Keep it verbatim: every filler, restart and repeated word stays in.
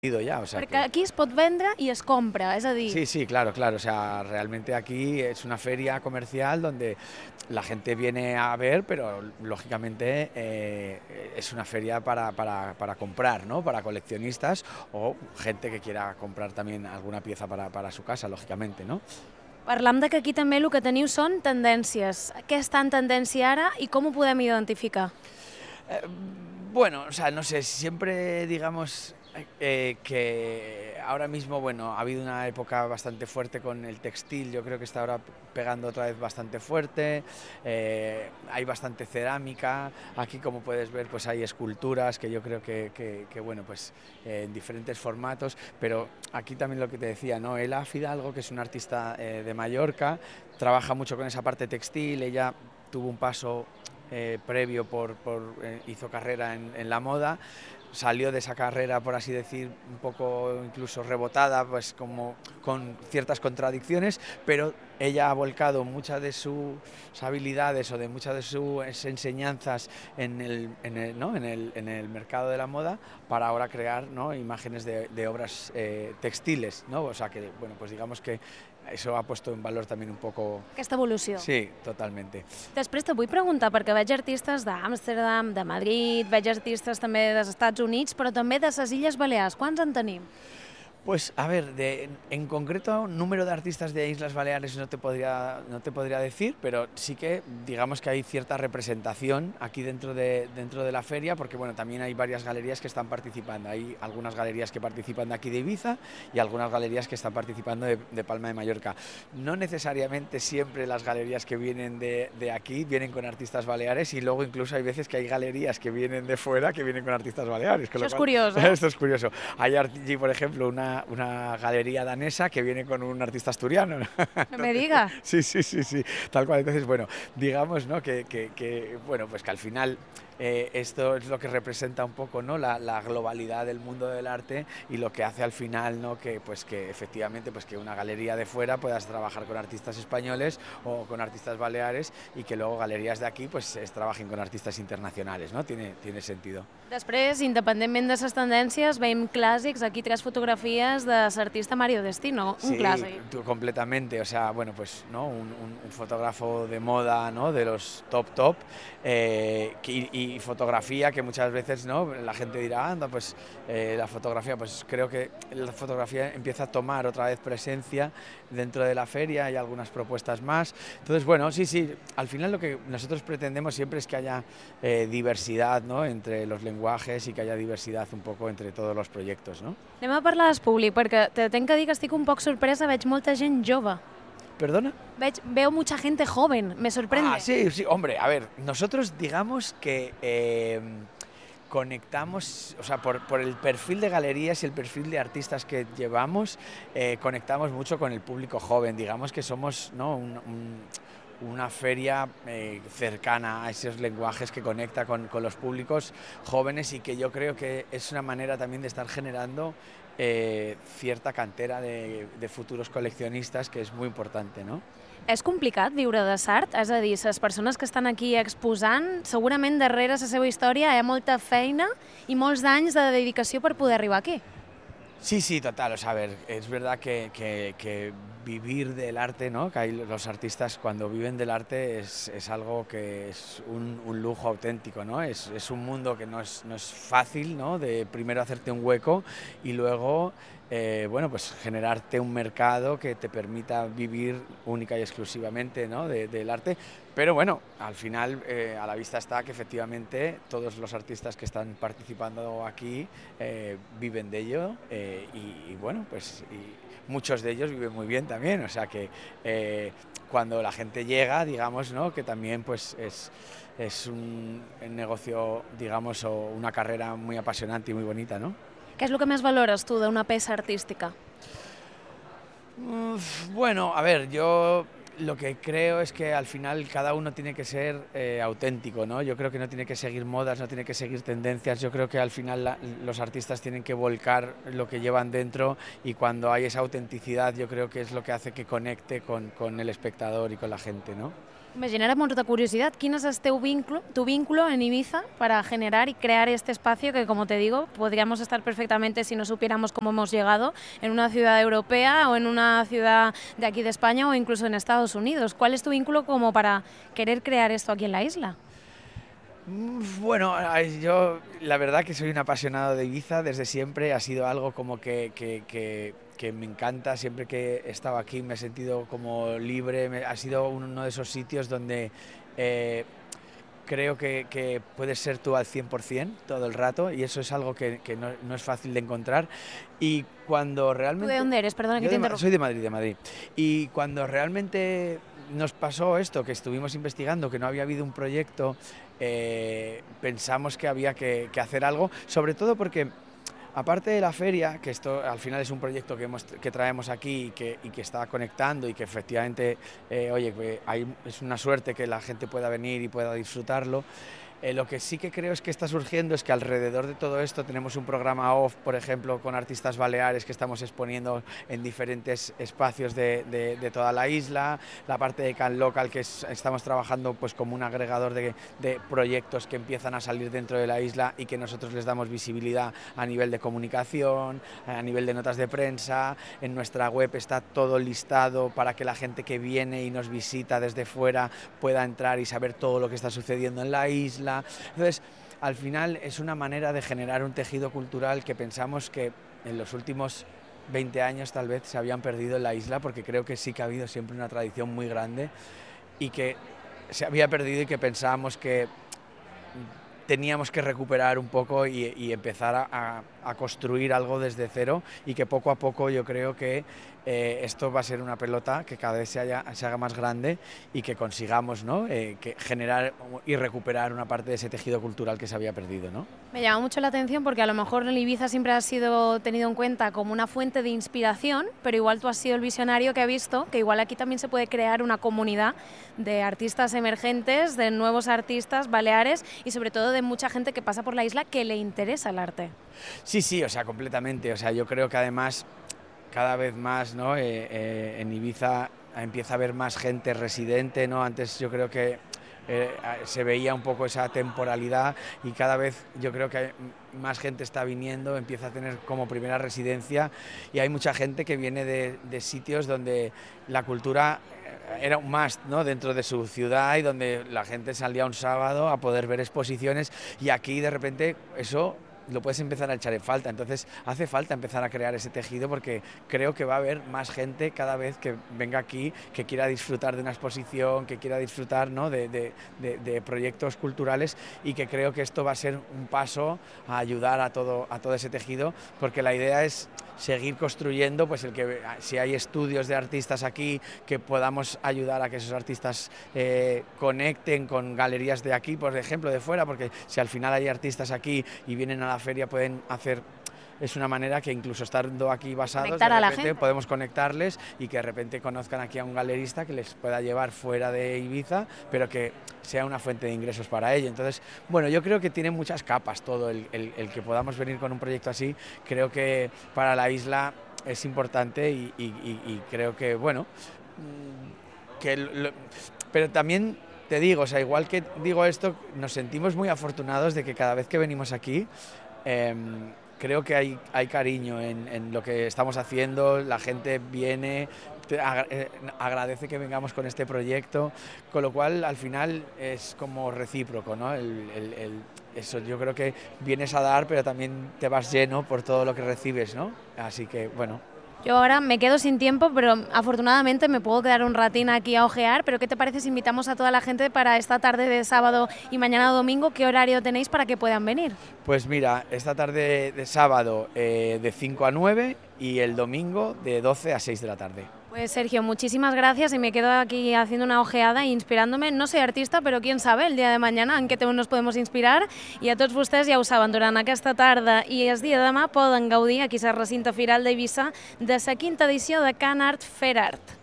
Ya, o sea Perquè que... aquí es pot vendre i es compra, és a dir... Sí, sí, claro, claro, o sea, realmente aquí es una feria comercial donde la gente viene a ver, pero lógicamente eh, es una feria para, para, para comprar, ¿no? Para coleccionistas o gente que quiera comprar también alguna pieza para, para su casa, lógicamente, ¿no? Parlam de que aquí també el que teniu són tendències. Què està en tendència ara i com ho podem identificar? Eh, bueno, o sea, no sé, siempre digamos eh, que ahora mismo, bueno, ha habido una época bastante fuerte con el textil, yo creo que está ahora pegando otra vez bastante fuerte, eh, hay bastante cerámica, aquí como puedes ver pues hay esculturas que yo creo que, que, que bueno, pues eh, en diferentes formatos, pero aquí también lo que te decía, ¿no? Ela Fidalgo, que es una artista eh, de Mallorca, trabaja mucho con esa parte textil, ella tuvo un paso Eh, previo, por, por eh, hizo carrera en, en la moda, salió de esa carrera, por así decir, un poco incluso rebotada, pues como con ciertas contradicciones, pero ella ha volcado muchas de sus habilidades o de muchas de sus enseñanzas en el, en el, ¿no? en el, en el mercado de la moda para ahora crear, ¿no? imágenes de, de obras eh, textiles, ¿no? O sea que, bueno, pues digamos que eso ha puesto en valor también un poco... Aquesta evolució. Sí, totalmente. Després te vull preguntar, perquè veig artistes d'Amsterdam, de Madrid, veig artistes també dels Estats Units, però també de les Illes Balears. Quants en tenim? Pues a ver, de, en concreto, número de artistas de Islas Baleares no te podría, no te podría decir, pero sí que digamos que hay cierta representación aquí dentro de, dentro de la feria, porque bueno, también hay varias galerías que están participando. Hay algunas galerías que participan de aquí de Ibiza y algunas galerías que están participando de, de Palma de Mallorca. No necesariamente siempre las galerías que vienen de, de aquí vienen con artistas baleares, y luego incluso hay veces que hay galerías que vienen de fuera que vienen con artistas baleares. Eso es curioso, ¿eh? Esto es curioso. Hay allí, por ejemplo, una una galería danesa que viene con un artista asturiano. No me diga. Sí, sí, sí, sí, tal cual. Entonces, bueno, digamos, ¿no? que, que, que, bueno, pues que al final eh, esto es lo que representa un poco, ¿no? La, la globalidad del mundo del arte y lo que hace al final, ¿no? que, pues, que efectivamente pues, que una galería de fuera puedas trabajar con artistas españoles o con artistas baleares, y que luego galerías de aquí pues es, trabajen con artistas internacionales, ¿no? Tiene, tiene sentido. Després, independentment de les tendències, veiem clàssics, aquí tres fotografies de l'artista Mario Destino, un sí, clàssic. Tú, completamente, o sea, bueno, pues, ¿no? Un, un, un fotógrafo de moda, ¿no? De los top top, eh, y, y fotografía que muchas veces, ¿no? La gente dirá, anda, pues eh, la fotografía, pues creo que la fotografía empieza a tomar otra vez presencia dentro de la feria, hay algunas propuestas más. Entonces, bueno, sí, sí, al final lo que nosotros pretendemos siempre es que haya eh, diversidad, ¿no? Entre los lenguajes y que haya diversidad un poco entre todos los proyectos, ¿no? Anem a parlar del públic, perquè te tenc que dir que estic un poc sorpresa, veig molta gent jove. ¿Perdona? Veig, veo mucha gente joven, me sorprende. Ah, sí, sí, hombre, a ver, nosotros digamos que eh, conectamos, o sea, por, por el perfil de galerías y el perfil de artistas que llevamos, eh, conectamos mucho con el público joven, digamos que somos, ¿no? un, un, una feria eh, cercana a esos lenguajes, que conecta con, con los públicos jóvenes, y que yo creo que es una manera también de estar generando eh, cierta cantera de, de futuros coleccionistas, que es muy importante, ¿no? És complicat viure de l'art? És a dir, les persones que estan aquí exposant, segurament darrere la seva història hi ha molta feina i molts anys de dedicació per poder arribar aquí. Sí, sí, total. O sea, a ver, es verdad que, que, que vivir del arte, ¿no? Que hay los artistas cuando viven del arte es, es algo que es un, un lujo auténtico, ¿no? Es, es un mundo que no es, no es fácil, ¿no? De primero hacerte un hueco y luego, eh, bueno, pues generarte un mercado que te permita vivir única y exclusivamente, ¿no? de, del arte. Pero bueno, al final eh, a la vista está que efectivamente todos los artistas que están participando aquí eh, viven de ello, eh, y, y bueno, pues y muchos de ellos viven muy bien también, o sea que eh, cuando la gente llega, digamos, ¿no? que también pues es, es un negocio, digamos, o una carrera muy apasionante y muy bonita, ¿no? Què és el que més valores tu d'una peça artística? Uf, bueno, a ver, yo lo que creo es que al final cada uno tiene que ser eh, auténtico, ¿no? Yo creo que no tiene que seguir modas, no tiene que seguir tendencias. Yo creo que al final la, los artistas tienen que volcar lo que llevan dentro, y cuando hay esa autenticidad yo creo que es lo que hace que conecte con, con el espectador y con la gente, ¿no? Me genera mucha curiosidad. ¿Quién es este vínculo, tu vínculo en Ibiza para generar y crear este espacio que, como te digo, podríamos estar perfectamente, si no supiéramos cómo hemos llegado, en una ciudad europea o en una ciudad de aquí de España o incluso en Estados Unidos? ¿Cuál es tu vínculo como para querer crear esto aquí en la isla? Bueno, yo la verdad que soy un apasionado de Ibiza desde siempre, ha sido algo como que, que, que, que me encanta, siempre que he estado aquí me he sentido como libre, me, ha sido uno de esos sitios donde eh, creo que, que puedes ser tú al cien por cien todo el rato y eso es algo que, que no, no es fácil de encontrar y cuando realmente... ¿Tú de dónde eres? Perdona que te interrumpa. Soy de Madrid, de Madrid. Y cuando realmente nos pasó esto, que estuvimos investigando, que no había habido un proyecto, eh, pensamos que había que, que hacer algo, sobre todo porque aparte de la feria, que esto al final es un proyecto que, hemos, que traemos aquí y que, y que está conectando y que efectivamente, eh, oye, hay, es una suerte que la gente pueda venir y pueda disfrutarlo. Eh, lo que sí que creo es que está surgiendo es que alrededor de todo esto tenemos un programa off, por ejemplo, con artistas baleares que estamos exponiendo en diferentes espacios de, de, de toda la isla, la parte de Can Local que es, estamos trabajando pues como un agregador de, de proyectos que empiezan a salir dentro de la isla y que nosotros les damos visibilidad a nivel de comunicación, a nivel de notas de prensa. En nuestra web está todo listado para que la gente que viene y nos visita desde fuera pueda entrar y saber todo lo que está sucediendo en la isla. Entonces, al final es una manera de generar un tejido cultural que pensamos que en los últimos veinte años tal vez se habían perdido en la isla, porque creo que sí que ha habido siempre una tradición muy grande y que se había perdido y que pensábamos que teníamos que recuperar un poco y, y empezar a, a, a construir algo desde cero y que poco a poco yo creo que eh, esto va a ser una pelota que cada vez se, haya, se haga más grande y que consigamos, ¿no? eh, que generar y recuperar una parte de ese tejido cultural que se había perdido, ¿no? Me llama mucho la atención porque a lo mejor el Ibiza siempre ha sido tenido en cuenta como una fuente de inspiración, pero igual tú has sido el visionario que ha visto que igual aquí también se puede crear una comunidad de artistas emergentes, de nuevos artistas baleares y sobre todo de mucha gente que pasa por la isla que le interesa el arte. Sí, sí, o sea, completamente. O sea, yo creo que además cada vez más, ¿no? eh, eh, en Ibiza empieza a haber más gente residente, ¿no? Antes yo creo que eh, se veía un poco esa temporalidad y cada vez yo creo que hay más gente está viniendo, empieza a tener como primera residencia y hay mucha gente que viene de, de sitios donde la cultura era un must, ¿no? Dentro de su ciudad y donde la gente salía un sábado a poder ver exposiciones y aquí de repente eso lo puedes empezar a echar en falta, entonces hace falta empezar a crear ese tejido porque creo que va a haber más gente cada vez que venga aquí que quiera disfrutar de una exposición, que quiera disfrutar, ¿no? de, de, de, de proyectos culturales y que creo que esto va a ser un paso a ayudar a todo, a todo ese tejido porque la idea es seguir construyendo, pues el que si hay estudios de artistas aquí que podamos ayudar a que esos artistas eh, conecten con galerías de aquí, por ejemplo, de fuera, porque si al final hay artistas aquí y vienen a la feria pueden hacer, es una manera que incluso estando aquí basados Conectar de a la repente gente. Podemos conectarles y que de repente conozcan aquí a un galerista que les pueda llevar fuera de Ibiza, pero que sea una fuente de ingresos para ello. Entonces, bueno, yo creo que tiene muchas capas todo el, el, el que podamos venir con un proyecto así, creo que para la isla es importante y, y, y, y creo que, bueno, que lo, pero también te digo, o sea, igual que digo esto, nos sentimos muy afortunados de que cada vez que venimos aquí, eh, creo que hay, hay cariño en, en lo que estamos haciendo, la gente viene, te agra eh, agradece que vengamos con este proyecto, con lo cual al final es como recíproco, ¿no? El, el, el, eso yo creo que vienes a dar, pero también te vas lleno por todo lo que recibes, ¿no? Así que, bueno. Yo ahora me quedo sin tiempo, pero afortunadamente me puedo quedar un ratín aquí a ojear, pero ¿qué te parece si invitamos a toda la gente para esta tarde de sábado y mañana domingo? ¿Qué horario tenéis para que puedan venir? Pues mira, esta tarde de sábado eh, de cinco a nueve y el domingo de doce a seis de la tarde. Pues Sergio, muchísimas gracias y me quedo aquí haciendo una ojeada e inspirándome. No soy artista, però quién sabe el dia de mañana en què nos podemos inspirar. I a tots vostès ja ho saben, durant aquesta tarda i el dia de demà poden gaudir aquí al recinte firal d'Eivissa de la quinta edició de Can Art Fair Art.